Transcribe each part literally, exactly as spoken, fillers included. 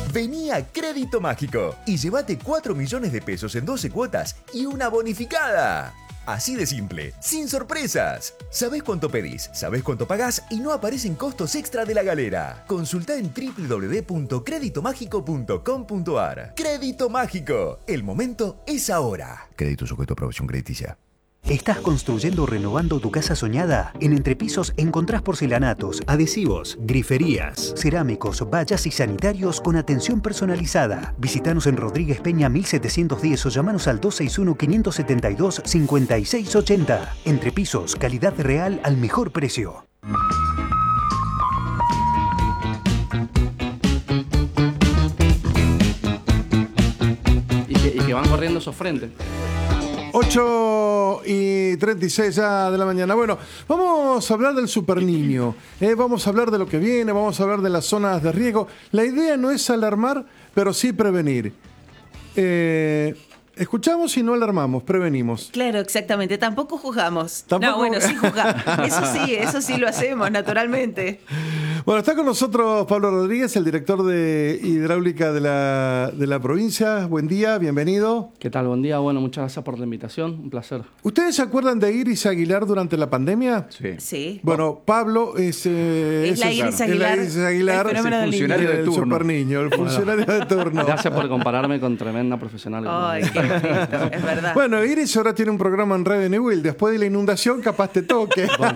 Vení a Crédito Mágico y llévate cuatro millones de pesos en doce cuotas y una bonificada. Así de simple, sin sorpresas. Sabés cuánto pedís, sabés cuánto pagás y no aparecen costos extra de la galera. Consultá en doble u doble u doble u punto crédito mágico punto com punto a r. Crédito Mágico. El momento es ahora. Crédito sujeto a aprobación crediticia. ¿Estás construyendo o renovando tu casa soñada? En Entrepisos encontrás porcelanatos, adhesivos, griferías, cerámicos, vallas y sanitarios con atención personalizada. Visítanos en Rodríguez Peña mil setecientos diez o llamanos al dos seis uno, cinco siete dos, cinco seis ocho cero. Entrepisos, calidad real al mejor precio. Y que, y que van corriendo esos frentes. ocho y treinta y seis ya de la mañana. Bueno, vamos a hablar del superniño. Eh, vamos a hablar de lo que viene, vamos a hablar de las zonas de riesgo. La idea no es alarmar, pero sí prevenir. Eh, escuchamos y no alarmamos, prevenimos. Claro, exactamente. Tampoco juzgamos. ¿Tampoco? No, bueno, sí juzgamos. Eso sí, eso sí lo hacemos, naturalmente. Bueno, está con nosotros Pablo Rodríguez, el director de hidráulica de la, de la provincia. Buen día, bienvenido. ¿Qué tal? Buen día. Bueno, muchas gracias por la invitación. Un placer. ¿Ustedes se acuerdan de Iris Aguilar durante la pandemia? Sí. Sí. Bueno, Pablo es... Eh, Es la Iris claro. Aguilar, Es la Iris Aguilar, el fenómeno el del funcionario niño. de el turno. superniño, el funcionario de turno. Gracias por compararme con tremenda profesional. Ay, qué bonito, es verdad. Bueno, Iris ahora tiene un programa en Radio Newell. Después de la inundación, capaz te toque. Bueno,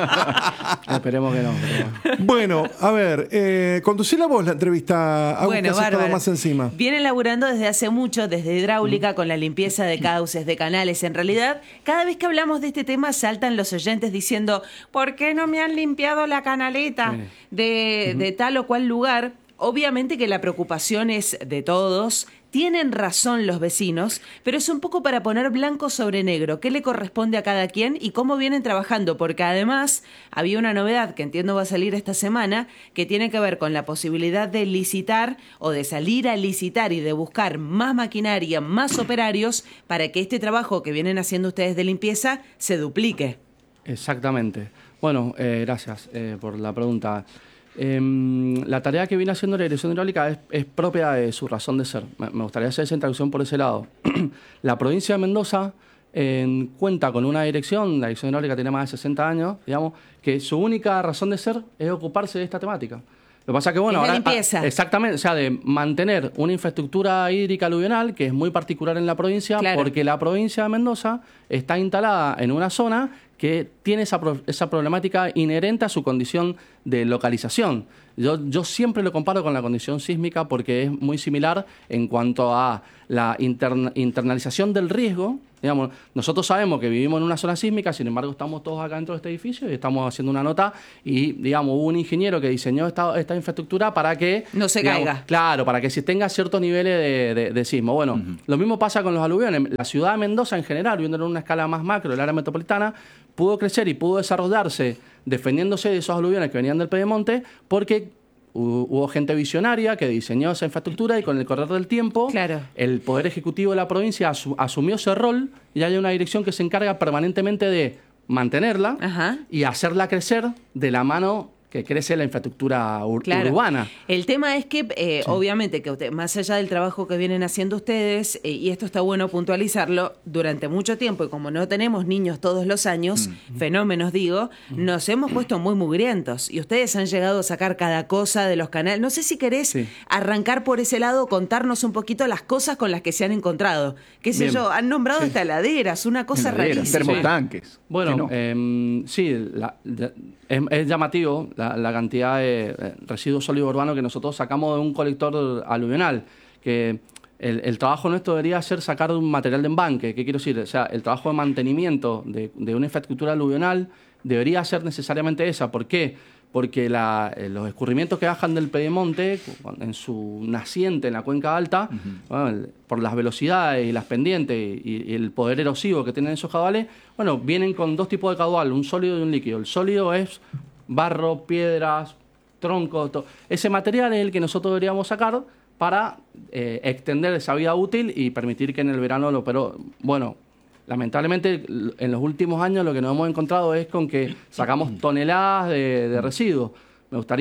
esperemos que no. Esperemos. Bueno, a ver, eh, conducí la voz la entrevista. Hago Bueno, que hace todo bárbaro. más encima. Viene laburando desde hace mucho, desde hidráulica, con la limpieza de cauces, de canales. En realidad, cada vez que hablamos de este tema, saltan los oyentes diciendo, ¿por qué no me han limpiado la canaleta Sí. de, de tal o cual lugar? Obviamente que la preocupación es de todos. Tienen razón los vecinos, pero es un poco para poner blanco sobre negro qué le corresponde a cada quien y cómo vienen trabajando, porque además había una novedad que entiendo va a salir esta semana que tiene que ver con la posibilidad de licitar o de salir a licitar y de buscar más maquinaria, más operarios para que este trabajo que vienen haciendo ustedes de limpieza se duplique. Exactamente. Bueno, eh, gracias eh, por la pregunta. Eh, la tarea que viene haciendo la Dirección Hidráulica es, es propia de su razón de ser. Me, me gustaría hacer esa introducción por ese lado. La provincia de Mendoza eh, cuenta con una dirección, la Dirección Hidráulica tiene más de sesenta años, digamos, que su única razón de ser es ocuparse de esta temática. Lo que pasa es que, bueno, Es la ahora, limpieza. exactamente, o sea, de mantener una infraestructura hídrica aluvional que es muy particular en la provincia, Claro. porque la provincia de Mendoza está instalada en una zona que tiene esa, pro- esa problemática inherente a su condición de localización. Yo, yo siempre lo comparo con la condición sísmica porque es muy similar en cuanto a la interna- internalización del riesgo. Digamos, nosotros sabemos que vivimos en una zona sísmica, sin embargo estamos todos acá dentro de este edificio y estamos haciendo una nota y, digamos, hubo un ingeniero que diseñó esta, esta infraestructura para que... No se digamos, caiga. Claro, para que se tenga ciertos niveles de, de, de sismo. Bueno, uh-huh. Lo mismo pasa con los aluviones. La ciudad de Mendoza en general, viendo en una escala más macro, el área metropolitana, pudo crecer y pudo desarrollarse defendiéndose de esos aluviones que venían del Pedemonte porque hubo gente visionaria que diseñó esa infraestructura y con el correr del tiempo Claro. el Poder Ejecutivo de la provincia asu- asumió ese rol y hay una dirección que se encarga permanentemente de mantenerla Ajá. y hacerla crecer de la mano que crece la infraestructura ur- Claro. urbana. El tema es que, eh, Sí. obviamente, que usted, más allá del trabajo que vienen haciendo ustedes, eh, y esto está bueno puntualizarlo, durante mucho tiempo, y como no tenemos niños todos los años, Mm. fenómenos digo, mm. nos hemos puesto muy mugrientos, y ustedes han llegado a sacar cada cosa de los canales. No sé si querés Sí. arrancar por ese lado, contarnos un poquito las cosas con las que se han encontrado. Qué sé Bien. yo, han nombrado Sí. hasta heladeras, una cosa Heladeras, rarísima. termotanques. Bueno, ¿Qué no? eh, sí, la- la- es, es llamativo la, la cantidad de eh, residuos sólidos urbanos que nosotros sacamos de un colector aluvional, que el, el trabajo nuestro debería ser sacar un material de embanque. ¿Qué quiero decir? O sea, el trabajo de mantenimiento de, de una infraestructura aluvional debería ser necesariamente esa. ¿Por qué? Porque la, eh, los escurrimientos que bajan del Pedemonte en su naciente en la cuenca alta, uh-huh. bueno, el, por las velocidades y las pendientes y, y el poder erosivo que tienen esos caudales, bueno, vienen con dos tipos de caudal, un sólido y un líquido. El sólido es barro, piedras, troncos, to- ese material es el que nosotros deberíamos sacar para eh, extender esa vida útil y permitir que en el verano lo... Pero, bueno, lamentablemente en los últimos años lo que nos hemos encontrado es con que sacamos toneladas de, de residuos. Me gustaría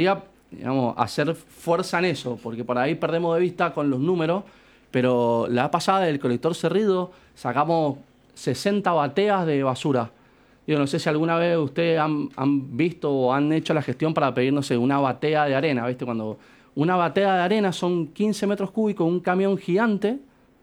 digamos, hacer fuerza en eso, porque por ahí perdemos de vista con los números, pero la vez pasada del colector Cerrido sacamos sesenta bateas de basura. Yo no sé si alguna vez ustedes han, han visto o han hecho la gestión para pedir, no sé, una batea de arena, ¿viste? Cuando una batea de arena son quince metros cúbicos, un camión gigante,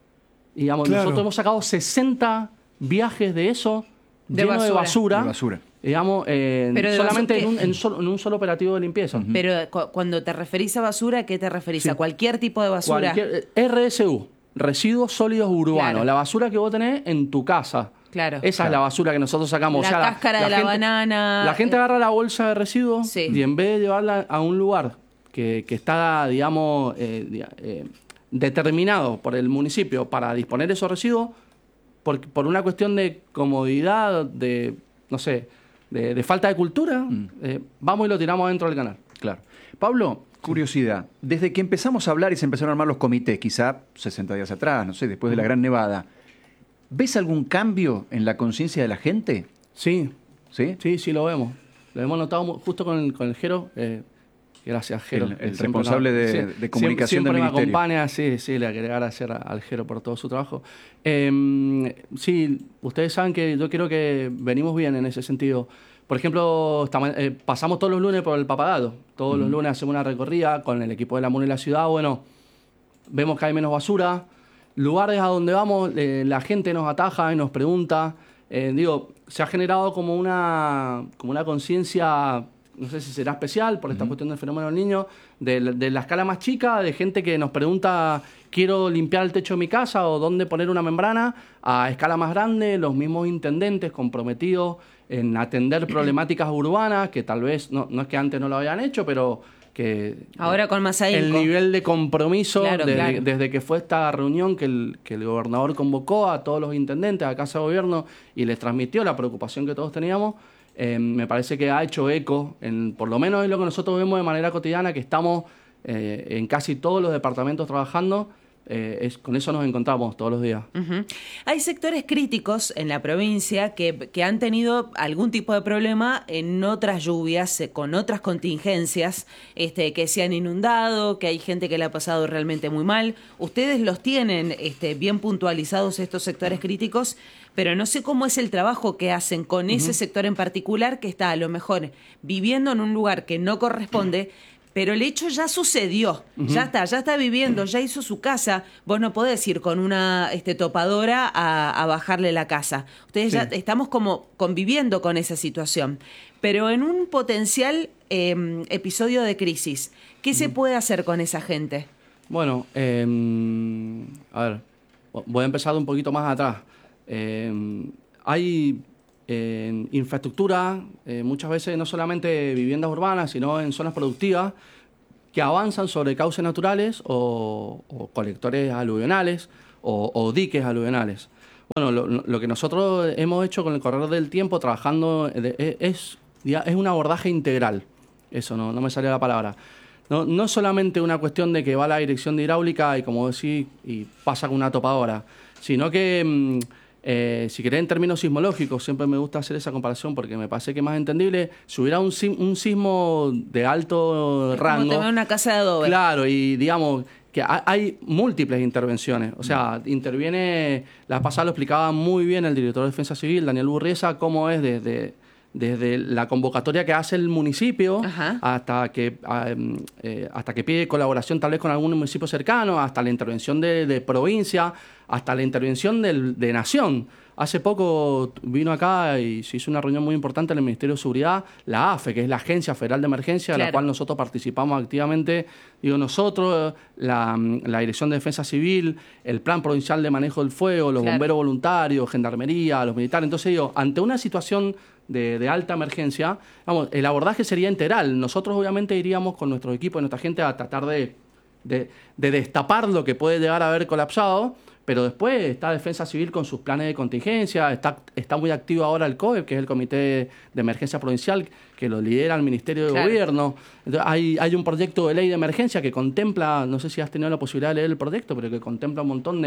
y digamos, Claro. nosotros hemos sacado sesenta viajes de eso, De lleno de basura. basura, De basura. digamos, eh, Pero de solamente basura en un, que- en, solo, en un solo operativo de limpieza. Pero cu- cuando te referís a basura, ¿a qué te referís? Sí. ¿A cualquier tipo de basura? Cualquier- R S U, residuos sólidos urbanos, Claro. la basura que vos tenés en tu casa. Claro. Esa es la basura que nosotros sacamos. La O sea, cáscara de la banana. La gente agarra la bolsa de residuos Sí. y en vez de llevarla a un lugar que, que está, digamos, eh, di- eh, determinado por el municipio para disponer esos residuos, por, por una cuestión de comodidad, de, no sé, de, de falta de cultura, eh, vamos y lo tiramos dentro del canal. Claro. Pablo, curiosidad. Desde que empezamos a hablar y se empezaron a armar los comités, quizá sesenta días atrás, no sé, después de la Gran Nevada, ¿ves algún cambio en la conciencia de la gente? Sí, ¿Sí? sí, sí lo vemos. Lo hemos notado mu- justo con el, con el Jero. Eh, gracias, Jero. El- el que siempre responsable de- de sie- comunicación siempre, del me ministerio. acompaña, sí, sí, le quiero agradecer a- al Jero por todo su trabajo. Eh, sí, ustedes saben que yo creo que venimos bien en ese sentido. Por ejemplo, esta ma- eh, pasamos todos los lunes por el Papagato. Todos los lunes hacemos una recorrida con el equipo de la MUNI y la ciudad. Bueno, vemos que hay menos basura. Lugares a donde vamos, eh, la gente nos ataja y nos pregunta. Eh, digo, se ha generado como una, como una conciencia, no sé si será especial por esta cuestión del fenómeno del niño, de, la- de la escala más chica, de gente que nos pregunta, quiero limpiar el techo de mi casa o dónde poner una membrana, a escala más grande, los mismos intendentes comprometidos en atender problemáticas urbanas, que tal vez, no, no es que antes no lo habían hecho, pero que Ahora con más el ahínco. nivel de compromiso Claro, desde, claro. desde que fue esta reunión que el, que el gobernador convocó a todos los intendentes a Casa de Gobierno y les transmitió la preocupación que todos teníamos, eh, me parece que ha hecho eco, en, por lo menos es lo que nosotros vemos de manera cotidiana, que estamos eh, en casi todos los departamentos trabajando, eh, es, con eso nos encontramos todos los días. Ujú. Hay sectores críticos en la provincia que, que han tenido algún tipo de problema en otras lluvias, eh, con otras contingencias, este, que se han inundado, que hay gente que le ha pasado realmente muy mal. Ustedes los tienen este, bien puntualizados estos sectores críticos, pero no sé cómo es el trabajo que hacen con ese sector en particular que está a lo mejor viviendo en un lugar que no corresponde. Pero el hecho ya sucedió, ya está, ya está viviendo, ya hizo su casa. Vos no podés ir con una este, topadora a, a bajarle la casa. Ustedes Sí. ya estamos como conviviendo con esa situación. Pero en un potencial eh, episodio de crisis, ¿qué se puede hacer con esa gente? Bueno, eh, a ver, voy a empezar un poquito más atrás. Eh, hay eh, infraestructura, eh, muchas veces no solamente viviendas urbanas, sino en zonas productivas, que avanzan sobre cauces naturales o, o colectores aluvionales o, o diques aluvionales. Bueno, lo, lo que nosotros hemos hecho con el correr del tiempo, trabajando, de- es, es un abordaje integral. Eso, no, no me salió la palabra. No, no es solamente una cuestión de que va a la dirección de hidráulica y, como decís, y pasa con una topadora, sino que, mm, eh, si querés, en términos sismológicos, siempre me gusta hacer esa comparación porque me parece que es más entendible. Si hubiera un, sim- un sismo de alto Es como rango... tener una casa de adobe. Claro, y digamos que ha- hay múltiples intervenciones. O sea, interviene, la pasada lo explicaba muy bien el director de Defensa Civil, Daniel Burriesa, cómo es desde, desde la convocatoria que hace el municipio Ajá. hasta que ah, eh, hasta que pide colaboración tal vez con algún municipio cercano, hasta la intervención de, de provincia, hasta la intervención del- de nación. Hace poco vino acá y se hizo una reunión muy importante en el Ministerio de Seguridad, la A F E, que es la Agencia Federal de Emergencia, de la Claro. cual nosotros participamos activamente. Digo, nosotros, la, la Dirección de Defensa Civil, el Plan Provincial de Manejo del Fuego, los Claro. bomberos voluntarios, Gendarmería, los militares. Entonces, digo, ante una situación de, de alta emergencia, vamos, el abordaje sería integral. Nosotros, obviamente, iríamos con nuestro equipo y nuestra gente a tratar de, de, de destapar lo que puede llegar a haber colapsado. Pero después está Defensa Civil con sus planes de contingencia, está, está muy activo ahora el C O E P, que es el Comité de Emergencia Provincial, que lo lidera el Ministerio de Claro. Gobierno. Entonces, hay, hay un proyecto de ley de emergencia que contempla, no sé si has tenido la posibilidad de leer el proyecto, pero que contempla un montón de,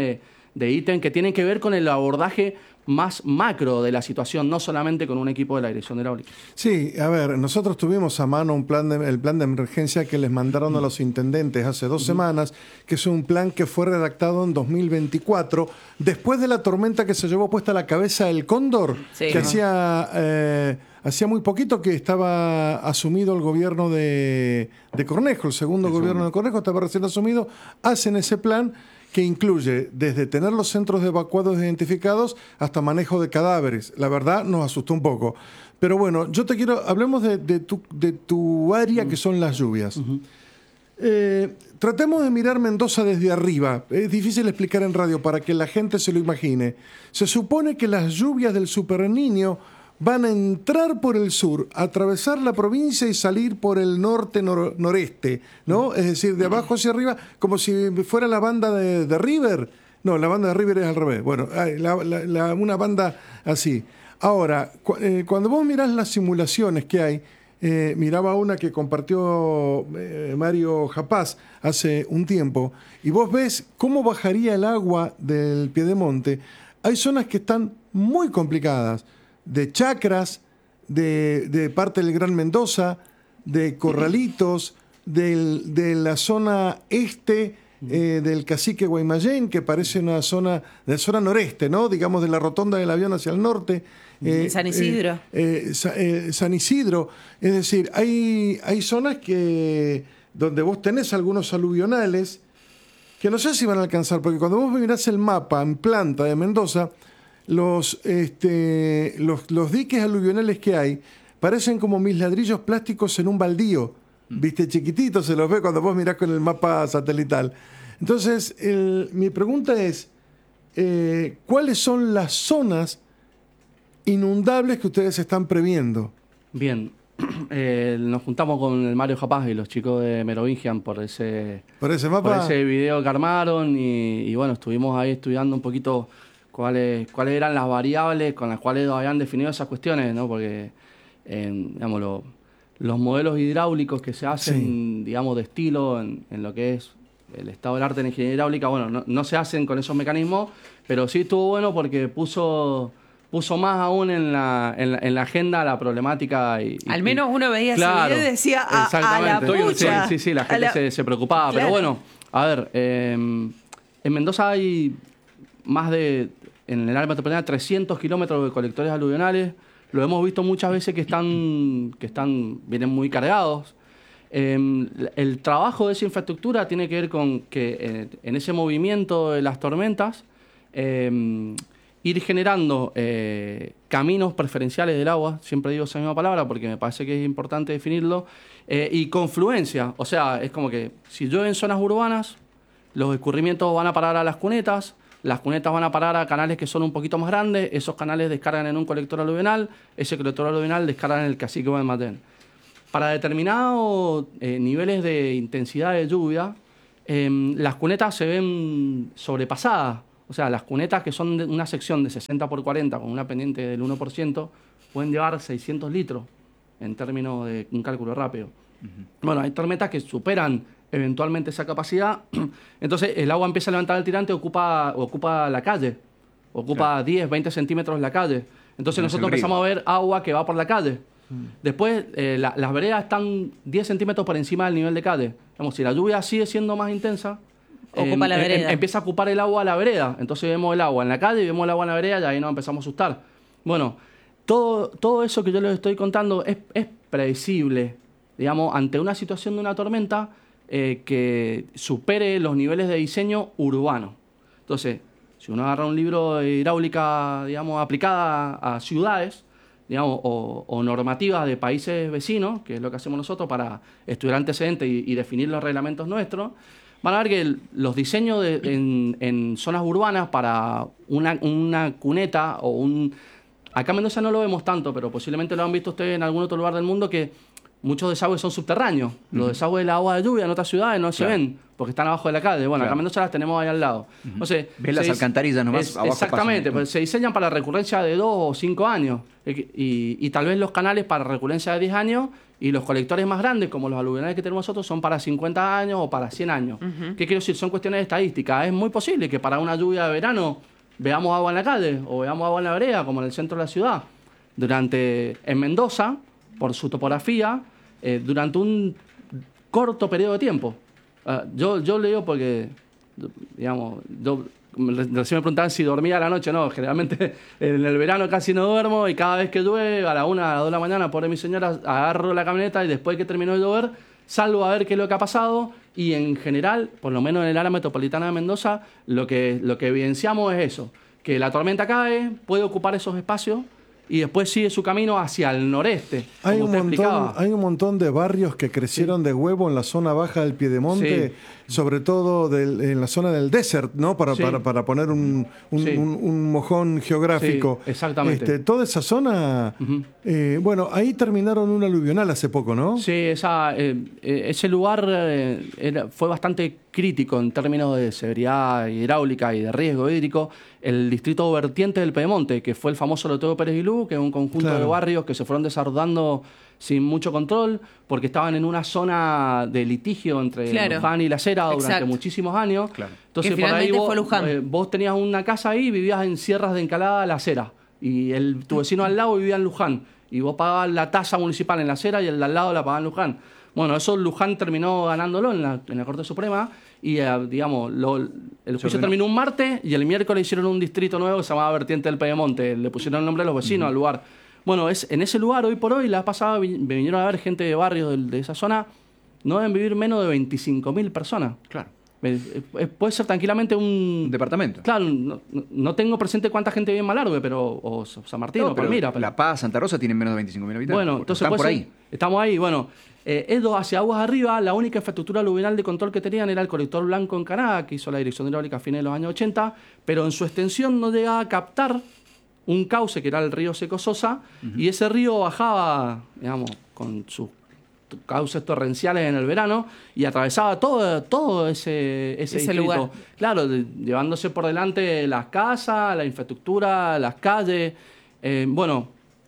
de ítem que tienen que ver con el abordaje más macro de la situación, no solamente con un equipo de la dirección hidráulica. Sí, a ver, nosotros tuvimos a mano un plan de, el plan de emergencia que les mandaron a los intendentes hace dos uh-huh. semanas, que es un plan que fue redactado en dos mil veinticuatro, después de la tormenta que se llevó puesta a la cabeza el Cóndor, sí, que uh-huh. hacía... Eh, Hacía muy poquito que estaba asumido el gobierno de, de Cornejo, el segundo el gobierno segundo. de Cornejo estaba recién asumido. Hacen ese plan que incluye desde tener los centros de evacuados identificados hasta manejo de cadáveres. La verdad nos asustó un poco. Pero bueno, yo te quiero, hablemos de, de, tu, de tu área, uh-huh. que son las lluvias. Uh-huh. Eh, tratemos de mirar Mendoza desde arriba. Es difícil explicar en radio para que la gente se lo imagine. Se supone que las lluvias del Super Niño van a entrar por el sur, atravesar la provincia y salir por el norte nor- noreste, ¿no? Es decir, de abajo hacia arriba, como si fuera la banda de, de River. No, la banda de River es al revés. Bueno, la, la, la, una banda así. Ahora, cu- eh, cuando vos mirás las simulaciones que hay, eh, miraba una que compartió eh, Mario Japaz hace un tiempo, y vos ves cómo bajaría el agua del Piedemonte. Hay zonas que están muy complicadas, de chacras, de, de parte del Gran Mendoza, de Corralitos, del, de la zona este eh, del Cacique Guaymallén, que parece una zona, de la zona noreste, ¿no? Digamos, de la rotonda del avión hacia el norte. Eh, San Isidro. Eh, eh, Sa, eh, San Isidro. Es decir, hay, hay zonas que donde vos tenés algunos aluvionales que no sé si van a alcanzar, porque cuando vos mirás el mapa en planta de Mendoza, Los, este, los, los diques aluvionales que hay parecen como mis ladrillos plásticos en un baldío. Viste, chiquititos, se los ve cuando vos mirás con el mapa satelital. Entonces, el, mi pregunta es, eh, ¿cuáles son las zonas inundables que ustedes están previendo? Bien, eh, nos juntamos con el Mario Japaz y los chicos de Merovingian por ese, ¿Por ese mapa? Por ese video que armaron y, y bueno, estuvimos ahí estudiando un poquito cuáles cuáles eran las variables con las cuales habían definido esas cuestiones, ¿no? Porque, eh, digamos, lo, los modelos hidráulicos que se hacen, sí. digamos, de estilo en, en lo que es el estado del arte en ingeniería hidráulica, bueno, no, no se hacen con esos mecanismos, pero sí estuvo bueno porque puso... puso más aún en la, en la, en la agenda la problemática. Y, Al y, menos uno veía claro, ese video y decía a, a la pucha. Sí, sí, sí, la gente la... Se, se preocupaba. Claro. Pero bueno, a ver, eh, en Mendoza hay más de, en el área metropolitana, trescientos kilómetros de colectores aluvionales. Lo hemos visto muchas veces que están, que están vienen muy cargados. Eh, el trabajo de esa infraestructura tiene que ver con que eh, en ese movimiento de las tormentas, eh, ir generando eh, caminos preferenciales del agua, siempre digo esa misma palabra porque me parece que es importante definirlo, eh, y confluencia, o sea, es como que si llueve en zonas urbanas, los escurrimientos van a parar a las cunetas, las cunetas van a parar a canales que son un poquito más grandes, esos canales descargan en un colector aluvional, ese colector aluvional descarga en el Cacique Guaymallén. Para determinados eh, niveles de intensidad de lluvia, eh, las cunetas se ven sobrepasadas. O sea, las cunetas que son de una sección de sesenta por cuarenta con una pendiente del uno por ciento pueden llevar seiscientos litros en términos de un cálculo rápido. Uh-huh. Bueno, hay tormentas que superan eventualmente esa capacidad. Entonces, el agua empieza a levantar el tirante, ocupa, ocupa la calle. Ocupa claro. diez, veinte centímetros la calle. Entonces, no nosotros empezamos a ver agua que va por la calle. Uh-huh. Después, eh, la, las veredas están diez centímetros por encima del nivel de calle. Digamos, si la lluvia sigue siendo más intensa, Ocupa eh, la vereda. Em, empieza a ocupar el agua a la vereda. Entonces vemos el agua en la calle y vemos el agua en la vereda y ahí nos empezamos a asustar. Bueno, todo, todo eso que yo les estoy contando es, es predecible, digamos, ante una situación de una tormenta eh, que supere los niveles de diseño urbano. Entonces, si uno agarra un libro de hidráulica, digamos, aplicada a ciudades, digamos, o, o normativas de países vecinos, que es lo que hacemos nosotros para estudiar antecedentes y, y definir los reglamentos nuestros, van a ver que el, los diseños de, en, en zonas urbanas para una, una cuneta o un... Acá en Mendoza no lo vemos tanto, pero posiblemente lo han visto ustedes en algún otro lugar del mundo, que muchos desagües son subterráneos. Uh-huh. Los desagües del agua de lluvia en otras ciudades no claro. se ven, porque están abajo de la calle. Bueno, Claro. acá en Mendoza las tenemos ahí al lado. Ujú. Entonces, Ves las se dice- alcantarillas nomás, es- abajo Exactamente, pasan. pues se diseñan para recurrencia de dos o cinco años. Y, y tal vez los canales para recurrencia de diez años y los colectores más grandes, como los aluvionales que tenemos nosotros, son para cincuenta años o para cien años. ¿Qué quiero decir? Son cuestiones de estadística. Es muy posible que para una lluvia de verano veamos agua en la calle o veamos agua en la vereda, como en el centro de la ciudad. Durante, en Mendoza, por su topografía, eh, durante un corto periodo de tiempo. Uh, yo, yo le digo porque, digamos, yo, recién me preguntaban si dormía a la noche. No, generalmente en el verano casi no duermo y cada vez que llueve, a la una, a las dos de la mañana, pobre mi señora, agarro la camioneta y después que terminó de llover, salgo a ver qué es lo que ha pasado y en general, por lo menos en el área metropolitana de Mendoza, lo que, lo que evidenciamos es eso, que la tormenta cae, puede ocupar esos espacios y después sigue su camino hacia el noreste. Hay como un, usted montón, explicaba. hay un montón de barrios que crecieron de huevo en la zona baja del Piedemonte, sobre todo del- en la zona del desert, ¿no? Para, Sí. para, para poner un, un, Sí. un- un mojón geográfico. Sí, exactamente. Este, toda esa zona, Ujú. eh, bueno, ahí terminaron un aluvional hace poco, ¿no? Sí, esa, eh, eh, ese lugar eh, era- fue bastante crítico en términos de severidad hidráulica y de riesgo hídrico. El distrito vertiente del Pedemonte, que fue el famoso Loteo Pérez Vilú, que es un conjunto Claro. de barrios que se fueron desarrollando sin mucho control, porque estaban en una zona de litigio entre Claro. Luján y La Cera durante Exacto. muchísimos años. Claro. Entonces, Que por ahí finalmente vos, fue Luján. eh, vos tenías una casa ahí y vivías en Sierras de Encalada, La Cera. Y el, tu vecino al lado vivía en Luján. Y vos pagabas la tasa municipal en La Cera y el de al lado la pagaba en Luján. Bueno, eso Luján terminó ganándolo en la, en la Corte Suprema y, eh, digamos, lo- el juicio ordenó. terminó un martes y el miércoles hicieron un distrito nuevo que se llamaba Vertiente del Pedemonte. Le pusieron el nombre de los vecinos al lugar. Bueno, es, en ese lugar, hoy por hoy, la pasada vi- me vinieron a ver gente de barrios de, de esa zona, no deben vivir menos de veinticinco mil personas. Claro. Eh, eh, puede ser tranquilamente un... Un departamento. Claro, no, no- no tengo presente cuánta gente vive en Malargüe, pero, o San Martín, No, o pero Palmira. pero- La Paz, Santa Rosa tienen menos de veinticinco mil habitantes. bueno, Porque entonces están puede por ser- ahí. Estamos ahí, bueno. Eh, Edo, hacia aguas arriba, la única infraestructura aluvial de control que tenían era el colector blanco en Canadá, que hizo la dirección hidráulica a fines de los años ochenta, pero en su extensión no llegaba a captar un cauce que era el río Seco Sosa, y ese río bajaba, digamos, con sus t- cauces torrenciales en el verano y atravesaba todo, todo ese, ese, Ese distrito. lugar. Claro, de- llevándose por delante las casas, la infraestructura, las calles. Eh, bueno,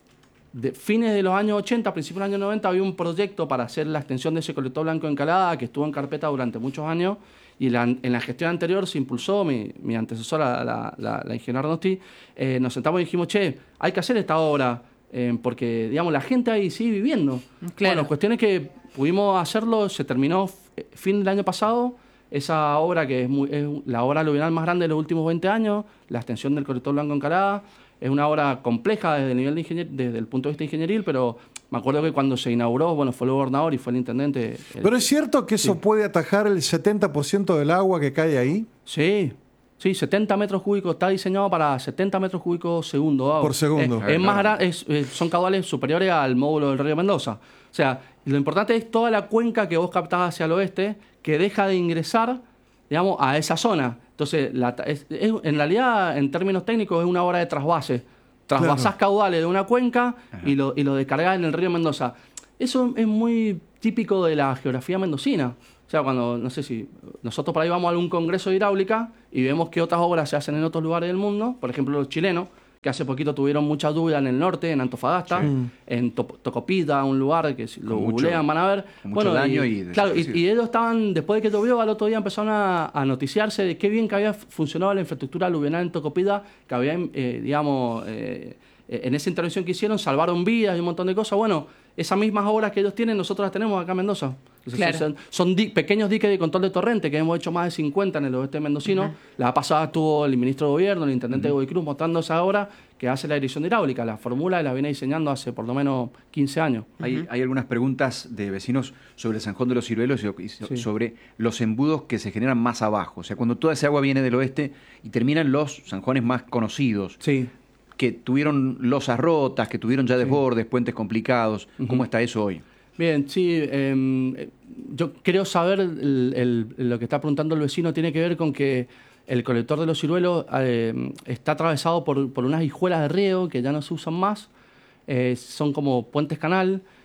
de fines de los años ochenta, principios de los años noventa, había un proyecto para hacer la extensión de ese colector blanco en Calada, que estuvo en carpeta durante muchos años, y la- en la gestión anterior se impulsó, mi, mi antecesora, la, la, la ingeniera Arnosti, eh, nos sentamos y dijimos, che, hay que hacer esta obra, eh, porque, digamos, la gente ahí sigue viviendo. Claro. Bueno, cuestión es que pudimos hacerlo, se terminó f- fin del año pasado, esa obra que es, muy, es la obra aluvial más grande de los últimos veinte años, la extensión del colector blanco en Calada. Es una obra compleja desde el nivel de ingenier- desde el punto de vista ingenieril, pero me acuerdo que cuando se inauguró, bueno, fue el gobernador y fue el intendente. el- Pero es cierto que eso Sí. puede atajar el setenta por ciento del agua que cae ahí. Sí, sí, setenta metros cúbicos, está diseñado para setenta metros cúbicos segundo. ah. Por segundo. Es, Ah, es más claro. gran- es- eh, son caudales superiores al módulo del río Mendoza. O sea, lo importante es toda la cuenca que vos captás hacia el oeste, que deja de ingresar, digamos, a esa zona. Entonces, la ta- es- es- en realidad, en términos técnicos, es una obra de trasvase. Trasvasás Claro. caudales de una cuenca y lo, y lo descargás en el río Mendoza. Eso es muy típico de la geografía mendocina. O sea, cuando, no sé si nosotros por ahí vamos a algún congreso de hidráulica y vemos que otras obras se hacen en otros lugares del mundo, por ejemplo los chilenos, que hace poquito tuvieron mucha lluvia en el norte, en Antofagasta, en To- Tocopita, un lugar que si lo Con mucho- googlean van a ver. con mucho daño y claro, y, desaparecido. y ellos estaban, después de que llovió, al otro día empezaron a, a noticiarse de qué bien que había funcionado la infraestructura aluvial en Tocopita, que había, eh, digamos, eh, en esa intervención que hicieron, salvaron vidas y un montón de cosas. Bueno, esas mismas obras que ellos tienen, nosotros las tenemos acá en Mendoza. Entonces, Claro. Son, son di- pequeños diques de control de torrente que hemos hecho más de cincuenta en el oeste mendocino. La pasada estuvo el ministro de Gobierno, el intendente de Cruz, mostrando esa obra que hace la dirección hidráulica. La fórmula la viene diseñando hace por lo menos quince años. Hay, hay algunas preguntas de vecinos sobre el Zanjón de los Ciruelos y, y so- Sí. sobre los embudos que se generan más abajo. O sea, cuando toda esa agua viene del oeste y terminan los zanjones más conocidos, Sí. que tuvieron losas rotas, que tuvieron ya desbordes, puentes complicados. ¿Cómo está eso hoy? Bien, sí. eh, yo creo saber el- el- lo que está preguntando el vecino tiene que ver con que el colector de los ciruelos eh, está atravesado por, por unas hijuelas de riego que ya no se usan más. Eh, son como puentes canal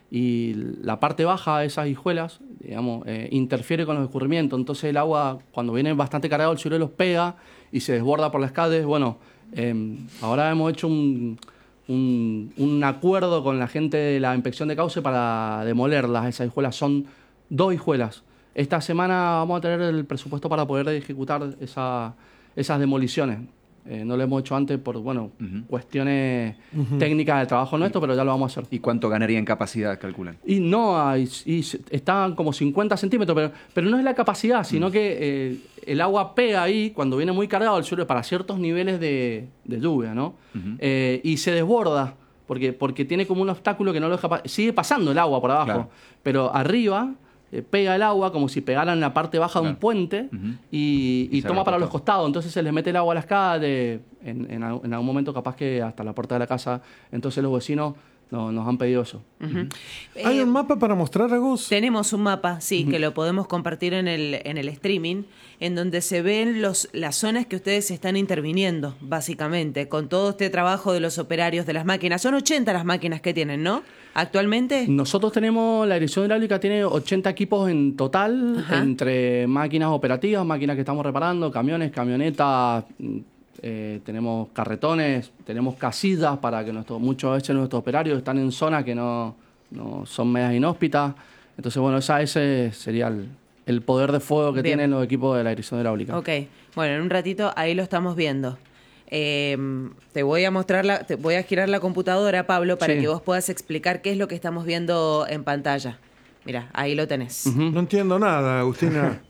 y la parte baja de esas hijuelas, digamos, eh, interfiere con los escurrimientos. Entonces el agua, cuando viene bastante cargado el ciruelo, pega y se desborda por las calles. Bueno, eh, ahora hemos hecho un, un, un acuerdo con la gente de la inspección de cauce para demolerlas. Esas hijuelas son dos hijuelas. Esta semana vamos a tener el presupuesto para poder ejecutar esa, esas demoliciones. Eh, no lo hemos hecho antes por, bueno, uh-huh. cuestiones uh-huh. técnicas del trabajo nuestro, pero ya lo vamos a hacer. ¿Y cuánto ganaría en capacidad, calculan? Y no, hay, y están como cincuenta centímetros, pero, pero no es la capacidad, sino uh-huh. que eh, el agua pega ahí cuando viene muy cargado el suelo para ciertos niveles de, de lluvia, ¿no? Uh-huh. Eh, y se desborda, porque, porque tiene como un obstáculo que no lo deja... Pa- sigue pasando el agua por abajo, claro. pero arriba... Eh, pega el agua como si pegara en la parte baja claro. de un puente uh-huh. y, y, y toma para los costados. Entonces se les mete el agua a las calles, en, en, en algún momento capaz que hasta la puerta de la casa. Entonces los vecinos no, nos han pedido eso. Uh-huh. ¿Hay eh, un mapa para mostrar, Agus? Tenemos un mapa, sí, Uh-huh. que lo podemos compartir en el, en el streaming, en donde se ven los, las zonas que ustedes están interviniendo, básicamente, con todo este trabajo de los operarios de las máquinas. Son ochenta las máquinas que tienen, ¿no? Actualmente. Nosotros tenemos, la dirección hidráulica tiene ochenta equipos en total, Ajá. entre máquinas operativas, máquinas que estamos reparando, camiones, camionetas, eh, tenemos carretones, tenemos casillas para que nuestro, muchas veces nuestros operarios están en zonas que no, no son medias inhóspitas. Entonces, bueno, esa, ese sería el, el poder de fuego que Bien. tienen los equipos de la dirección hidráulica. Ok, bueno, en un ratito ahí lo estamos viendo. Eh, te voy a mostrar la, te voy a girar la computadora, Pablo, para sí. que vos puedas explicar qué es lo que estamos viendo en pantalla. Mira, ahí lo tenés. Uh-huh. No entiendo nada, Agustina.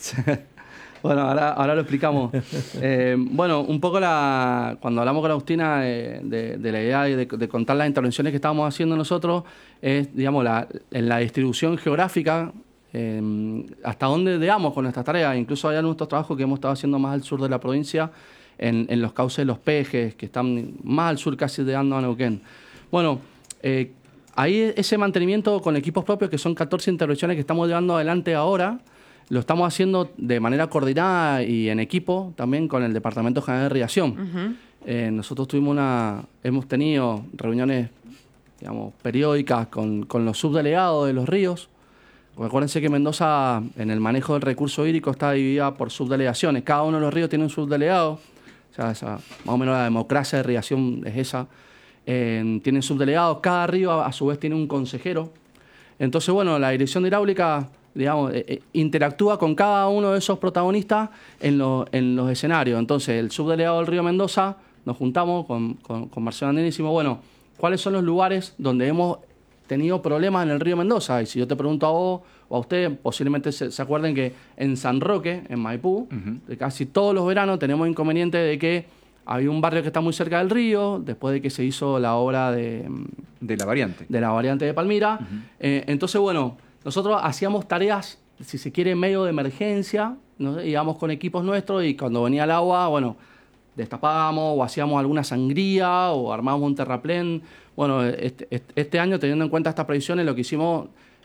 Bueno, ahora, ahora lo explicamos. Eh, bueno, un poco la, cuando hablamos con Agustina de, de, de la idea de, de contar las intervenciones que estábamos haciendo nosotros, es, digamos, la, en la distribución geográfica, eh, hasta dónde llegamos con nuestras tareas. Incluso hay nuestros trabajos que hemos estado haciendo más al sur de la provincia, En, en los cauces de los Pejes, que están más al sur casi llegando a Neuquén. Bueno, eh, ahí ese mantenimiento con equipos propios, que son catorce intervenciones que estamos llevando adelante ahora, lo estamos haciendo de manera coordinada y en equipo también con el Departamento General de Irrigación. Uh-huh. Eh, nosotros tuvimos una, hemos tenido reuniones, digamos, periódicas con, con los subdelegados de los ríos. Porque acuérdense que Mendoza, en el manejo del recurso hídrico, está dividida por subdelegaciones. Cada uno de los ríos tiene un subdelegado. O sea, esa, más o menos la democracia de irrigación es esa. Eh, tienen subdelegados, cada río a, a su vez tiene un consejero. Entonces, bueno, la dirección de hidráulica, digamos, eh, eh, interactúa con cada uno de esos protagonistas en, lo, en los escenarios. Entonces, el subdelegado del río Mendoza, nos juntamos con, con, con Marcelo Andini y decimos, bueno, ¿cuáles son los lugares donde hemos tenido problemas en el río Mendoza? Y si yo te pregunto a vos o a usted, posiblemente se, se acuerden que en San Roque, en Maipú, uh-huh. de casi todos los veranos tenemos inconveniente de que había un barrio que está muy cerca del río, después de que se hizo la obra de... De la variante. De la variante de Palmira. Uh-huh. Eh, entonces, bueno, nosotros hacíamos tareas, si se quiere, medio de emergencia, ¿no? Íbamos con equipos nuestros y cuando venía el agua, bueno, destapábamos o hacíamos alguna sangría o armábamos un terraplén. Bueno, este, este año, teniendo en cuenta estas previsiones, lo que hicimos...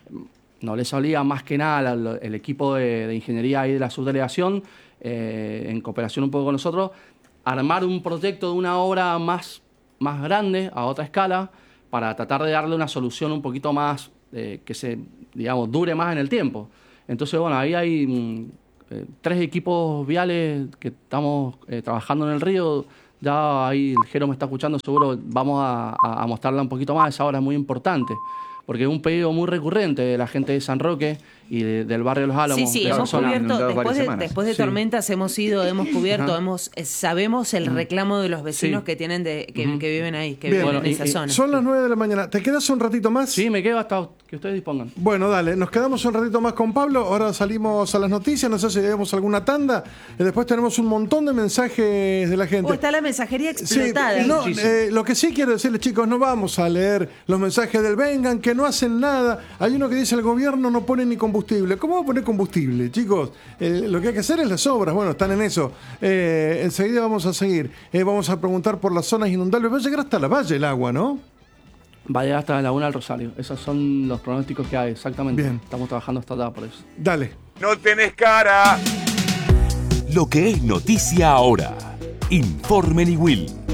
No les salía más que nada al, el equipo de, de ingeniería y de la subdelegación, eh, en cooperación un poco con nosotros, armar un proyecto de una obra más, más grande, a otra escala, para tratar de darle una solución un poquito más, eh, que se, digamos, dure más en el tiempo. Entonces, bueno, ahí hay mm, eh, tres equipos viales que estamos eh, trabajando en el río. Ya ahí el Jero me está escuchando, seguro vamos a, a, a mostrarla un poquito más. Esa obra es muy importante, porque es un pedido muy recurrente de la gente de San Roque y de, del barrio Los Álamos. Sí, sí, de hemos zona. cubierto, después de, después de sí. tormentas hemos ido, hemos cubierto, hemos eh, sabemos el reclamo de los vecinos sí. que tienen de que, uh-huh. que viven ahí, que Bien. viven Bueno, en y, esa y, zona. Son las nueve de la mañana. ¿Te quedas un ratito más? Sí, me quedo hasta que ustedes dispongan. Bueno, dale, nos quedamos un ratito más con Pablo. Ahora salimos a las noticias, no sé si llevamos alguna tanda. Y después tenemos un montón de mensajes de la gente. O está la mensajería explotada. Sí, no, eh, lo que sí quiero decirles, chicos, no vamos a leer los mensajes del vengan, que no hacen nada. Hay uno que dice el gobierno no pone ni combustible. ¿Cómo va a poner combustible, chicos? Eh, lo que hay que hacer es las obras. Bueno, están en eso. Eh, enseguida vamos a seguir. Eh, vamos a preguntar por las zonas inundables. Va a llegar hasta la valle el agua, ¿no? Va a llegar hasta la Laguna del Rosario. Esos son los pronósticos que hay, exactamente. Bien. Estamos trabajando hasta allá por eso. Dale. No tenés cara. Lo que es noticia ahora. Informe Niwil.